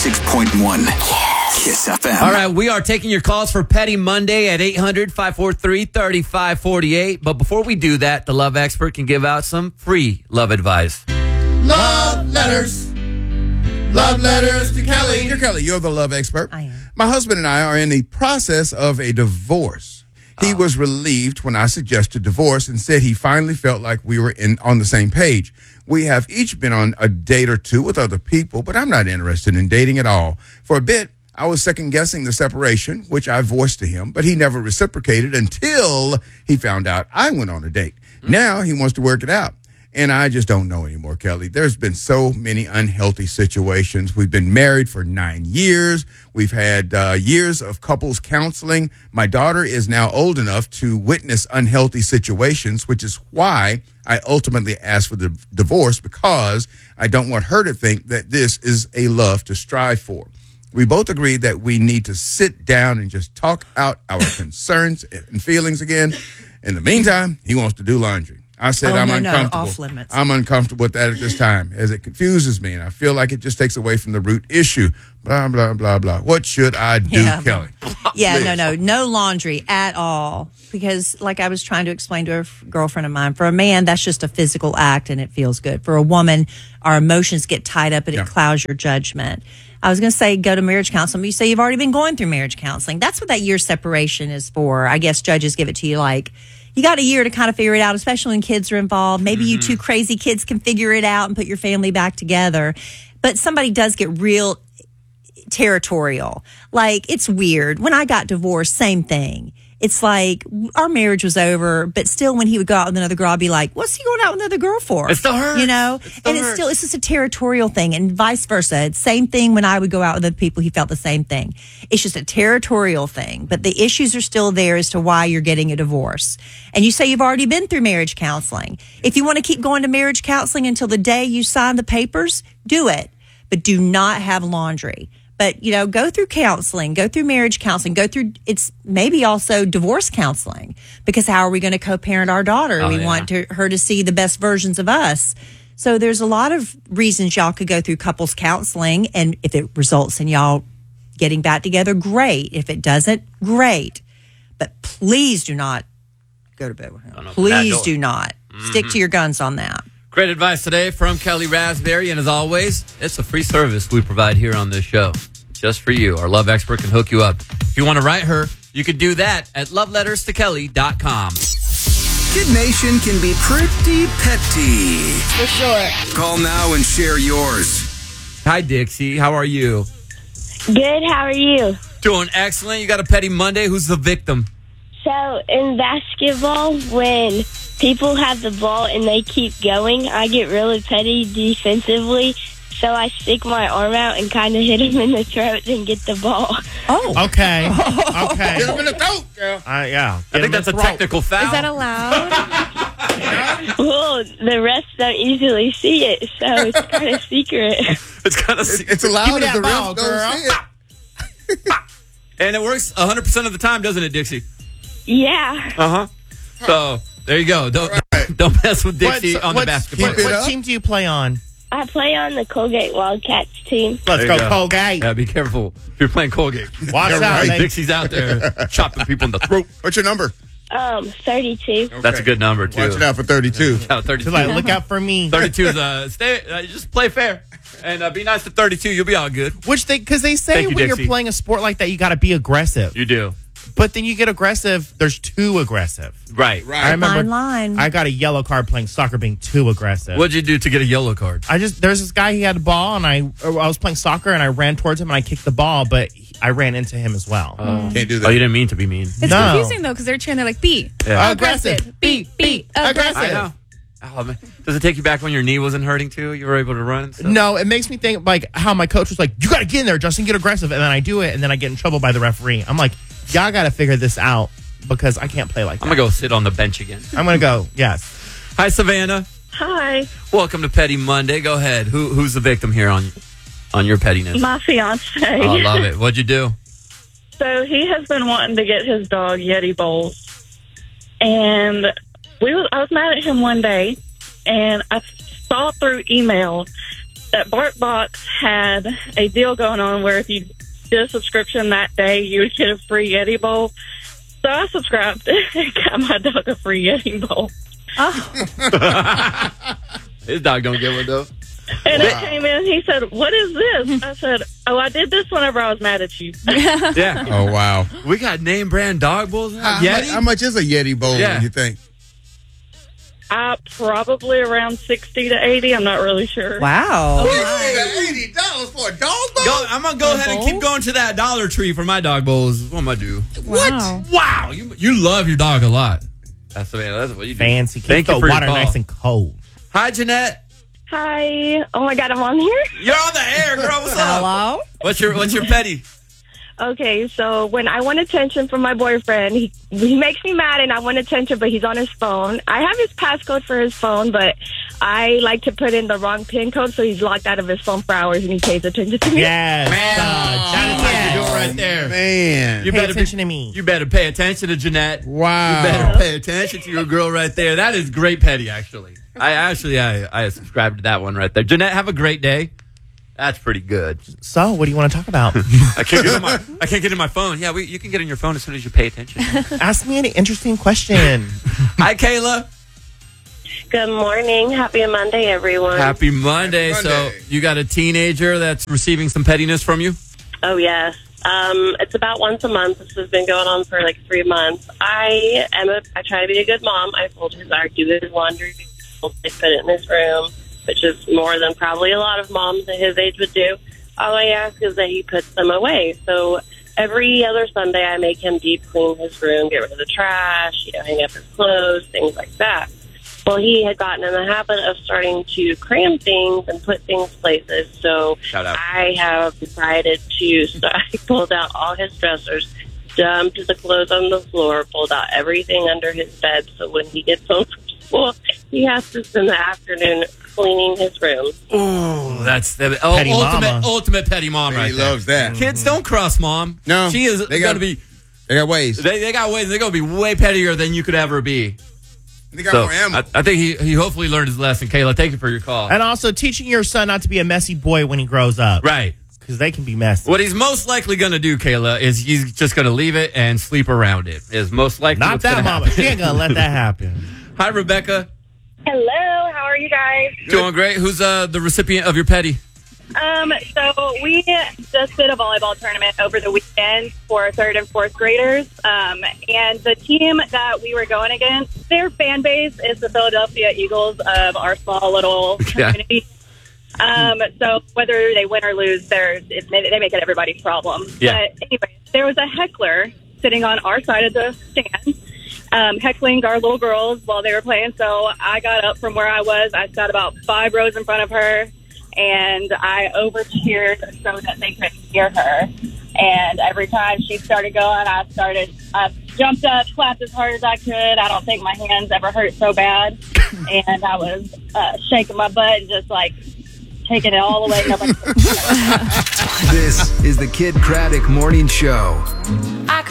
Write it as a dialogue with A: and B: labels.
A: 96.1 Kiss FM.
B: All right, we are taking your calls for Petty Monday at 800-543-3548. But before we do that, the love expert can give out some free love advice.
C: Love letters. Love letters to Kelly. Dear Kelly, you're the love expert.
D: I am.
C: My husband and I are in the process of a divorce. He was relieved when I suggested divorce and said he finally felt like we were on the same page. We have each been on a date or two with other people, but I'm not interested in dating at all. For a bit, I was second-guessing the separation, which I voiced to him, but he never reciprocated until he found out I went on a date. Now he wants to work it out. And I just don't know anymore, Kelly. There's been so many unhealthy situations. We've been married for 9 years. We've had years of couples counseling. My daughter is now old enough to witness unhealthy situations, which is why I ultimately asked for the divorce, because I don't want her to think that this is a love to strive for. We both agreed that we need to sit down and just talk out our concerns and feelings again. In the meantime, he wants to do laundry. I said I'm uncomfortable.
D: Off limits.
C: I'm uncomfortable with that at this time, as it confuses me, and I feel like it just takes away from the root issue. Blah, blah, blah, blah. What should I do, Kelly?
D: Yeah, no laundry at all. Because like I was trying to explain to a girlfriend of mine, for a man, that's just a physical act and it feels good. For a woman, our emotions get tied up and it clouds your judgment. I was going to say go to marriage counseling, but you say you've already been going through marriage counseling. That's what that year separation is for. I guess judges give it to you like, you got a year to kind of figure it out, especially when kids are involved. Maybe you two crazy kids can figure it out and put your family back together. But somebody does get real territorial. Like, it's weird. When I got divorced, same thing. It's like our marriage was over, but still when he would go out with another girl, I'd be like, what's he going out with another girl for?
B: It still hurts.
D: You know? It's just a territorial thing, and vice versa. It's same thing when I would go out with other people, he felt the same thing. It's just a territorial thing, but the issues are still there as to why you're getting a divorce. And you say you've already been through marriage counseling. If you want to keep going to marriage counseling until the day you sign the papers, do it. But do not have laundry. But, go through counseling, go through marriage counseling, it's maybe also divorce counseling, because how are we going to co-parent our daughter? We want her to see the best versions of us. So there's a lot of reasons y'all could go through couples counseling. And if it results in y'all getting back together, great. If it doesn't, great. But please do not go to bed with him. Please do not. Stick to your guns on that.
B: Great advice today from Kelly Raspberry. And as always, it's a free service we provide here on this show. Just for you. Our love expert can hook you up. If you want to write her, you can do that at loveletterstokelly.com.
A: Kid Nation can be pretty petty.
E: For sure.
A: Call now and share yours.
B: Hi, Dixie. How are you?
E: Good, how are you?
B: Doing excellent. You got a Petty Monday. Who's the victim?
E: So, in basketball, when people have the ball and they keep going, I get really petty defensively. So I stick my arm out and kind of hit him in the throat and get the ball.
D: Oh.
F: Okay. Okay.
C: Hit him in the throat, girl.
F: Yeah.
B: I think that's a technical foul.
G: Is that allowed?
E: Well, the refs don't usually see it, so it's kind of secret.
B: It's kind of secret.
C: It's allowed
F: Give me
C: if the
F: that ball,
C: refs don't see it.
B: And it works 100% of the time, doesn't it, Dixie?
E: Yeah.
B: Uh-huh. So, there you go. Don't mess with Dixie on the basketball.
F: What team do you play on?
E: I play on the Colgate Wildcats team.
F: Let's go, Colgate.
B: Yeah, be careful if you're playing Colgate.
F: Watch out.
B: Dixie's out there chopping people in the throat.
C: What's your number?
E: 32.
B: That's a good number, too.
C: Watch it out for 32.
B: Yeah, 32.
F: Like, look out for me.
B: 32 is just play fair and be nice to 32. You'll be all good.
F: Because they say
B: Thank you,
F: when
B: Dixie.
F: you're playing a sport like that, you got to be aggressive.
B: You do.
F: But then you get aggressive. There's too aggressive.
B: Right.
F: I remember
D: Fine line.
F: I got a yellow card playing soccer being too aggressive.
B: What'd you do to get a yellow card?
F: There's this guy, he had a ball, and I was playing soccer, and I ran towards him, and I kicked the ball, but I ran into him as well.
C: Can't do that.
B: Oh, you didn't mean to be mean.
G: It's
F: No.
G: confusing, though, because they're chanting like, be aggressive. Be aggressive.
B: I know. Oh, man. Does it take you back when your knee wasn't hurting, too? You were able to run and stuff?
F: No, it makes me think, like, how my coach was like, you got to get in there, Justin, get aggressive. And then I do it, and then I get in trouble by the referee. I'm like, y'all got to figure this out, because I can't play like that.
B: I'm going to go sit on the bench again.
F: I'm going to go, yes.
B: Hi, Savannah.
E: Hi.
B: Welcome to Petty Monday. Go ahead. Who's the victim here on your pettiness?
H: My fiance.
B: Oh, love it. What'd you do?
H: So he has been wanting to get his dog Yeti bowls. And I was mad at him one day, and I saw through email that BarkBox had a deal going on where if you did a subscription that day, you would get a free Yeti bowl. So I subscribed and got my dog a free Yeti bowl.
B: His dog don't get one, though.
H: And it came in, he said, "What is this?" I said, "Oh, I did this whenever I was mad at you."
B: Yeah.
C: Oh, wow.
B: We got name brand dog bowls now.
C: How much is a Yeti bowl, you think?
H: Probably around 60 to 80. I'm not really sure.
D: Wow.
C: $80 for a dog bowl?
B: I'm going to go ahead and keep going to that Dollar Tree for my dog bowls. What am I do?
G: Wow.
B: Wow. You love your dog a lot. That's what you do.
F: Fancy.
B: Thank
F: Keep
B: you
F: the
B: for
F: water
B: your call.
F: nice and cold.
B: Hi, Jeanette.
E: Hi. Oh my God, I'm on here.
B: You're on the air, girl. What's up?
D: Hello?
B: What's your petty?
E: Okay, so when I want attention from my boyfriend, he makes me mad and I want attention, but he's on his phone. I have his passcode for his phone, but I like to put in the wrong PIN code, so he's locked out of his phone for hours and he pays attention to me.
F: Yes.
B: That is how you do it right there.
C: Man.
B: You
F: Pay
B: better
F: attention to me.
B: You better pay attention to Jeanette.
C: Wow.
B: You better pay attention to your girl right there. That is great petty, actually. I subscribe to that one right there. Jeanette, have a great day. That's pretty good.
F: So, what do you want to talk about?
B: I can't get in my phone. Yeah, you can get in your phone as soon as you pay attention.
F: Ask me an interesting question.
B: Hi, Kayla.
E: Good morning. Happy Monday, everyone.
B: Happy Monday.
C: Happy
B: So
C: Monday.
B: you got a teenager that's receiving some pettiness from you?
E: Oh, yes. It's about once a month. This has been going on for like 3 months. I try to be a good mom. I fold his do his laundry. I put it in his room, which is more than probably a lot of moms at his age would do. All I ask is that he puts them away. So every other Sunday, I make him deep clean his room, get rid of the trash, hang up his clothes, things like that. Well, he had gotten in the habit of starting to cram things and put things places. So
B: Shout out.
E: I have decided to, so I pulled out all his dressers, dumped the clothes on the floor, pulled out everything under his bed. So when he gets home from school, he has to spend the afternoon cleaning his room.
B: Oh, that's the
F: Petty mama.
B: ultimate petty mom right
C: He
B: there.
C: loves that.
B: Kids don't cross mom.
C: No,
B: She is
C: they
B: going
C: got-
B: to be...
C: They got ways.
B: They got ways. They're going to be way pettier than you could ever be.
C: They got
B: So
C: more ammo.
B: I think he hopefully learned his lesson. Kayla, thank you for your call.
F: And also teaching your son not to be a messy boy when he grows up.
B: Right.
F: Because they can be messy.
B: What he's most likely going to do, Kayla, is he's just going to leave it and sleep around it. Is most likely
F: Not
B: what's
F: that
B: gonna
F: mama.
B: happen.
F: She ain't going to let that happen.
B: Hi, Rebecca.
E: Hello, how are you guys?
B: Doing great. Who's the recipient of your petty?
H: So we just did a volleyball tournament over the weekend for 3rd and 4th graders. And the team that we were going against, their fan base is the Philadelphia Eagles of our small little community. So whether they win or lose, they make it everybody's problem.
B: Yeah.
H: But anyway, there was a heckler sitting on our side of the stand, heckling our little girls while they were playing. So I got up from where I was. I sat about 5 rows in front of her, and I over-cheered so that they couldn't hear her. And every time she started going, I jumped up, clapped as hard as I could. I don't think my hands ever hurt so bad. And I was shaking my butt and just like taking it all away.
A: This is the Kid Craddock Morning Show.